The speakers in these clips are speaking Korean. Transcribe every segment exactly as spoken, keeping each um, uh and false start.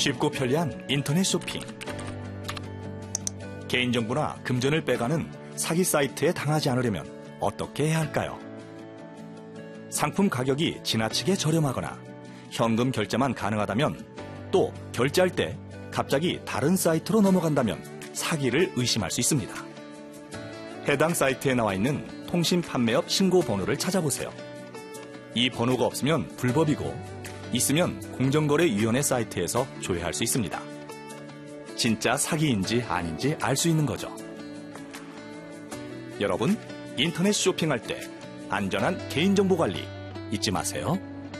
쉽고 편리한 인터넷 쇼핑. 개인정보나 금전을 빼가는 사기 사이트에 당하지 않으려면 어떻게 해야 할까요? 상품 가격이 지나치게 저렴하거나 현금 결제만 가능하다면, 또 결제할 때 갑자기 다른 사이트로 넘어간다면 사기를 의심할 수 있습니다. 해당 사이트에 나와 있는 통신 판매업 신고 번호를 찾아보세요. 이 번호가 없으면 불법이고, 있으면 공정거래위원회 사이트에서 조회할 수 있습니다. 진짜 사기인지 아닌지 알 수 있는 거죠. 여러분, 인터넷 쇼핑할 때 안전한 개인정보 관리 잊지 마세요.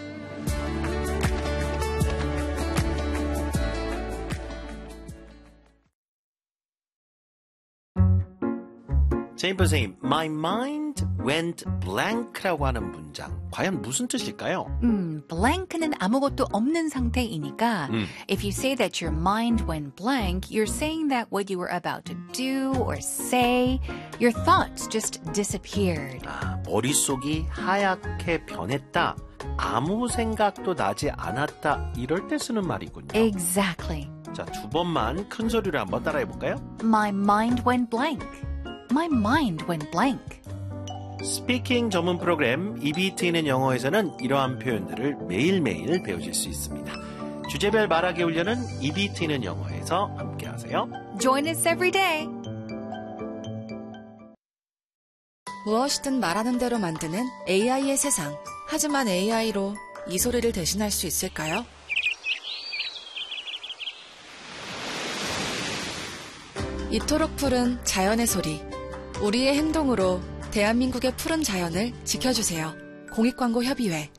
제임 선생님, my mind went blank라고 하는 문장, 과연 무슨 뜻일까요? 음, blank는 아무것도 없는 상태이니까 음. if you say that your mind went blank, you're saying that what you were about to do or say, your thoughts just disappeared. 아, 머릿속이 하얗게 변했다, 아무 생각도 나지 않았다, 이럴 때 쓰는 말이군요. Exactly. 자, 두 번만 큰 소리로 한번 따라해 볼까요? My mind went blank. My mind went blank. 스피킹 전문 프로그램 입이 트이는 영어에서는 이러한 표현들을 매일매일 배우실 수 있습니다. 주제별 말하기 훈련은 입이 트이는 영어에서 함께 하세요. Join us every day. 무엇이든 말하는 대로 만드는 에이아이의 세상. 하지만 에이아이로 이 소리를 대신할 수 있을까요? 이토록 푸른 자연의 소리. 우리의 행동으로 대한민국의 푸른 자연을 지켜주세요. 공익광고 협의회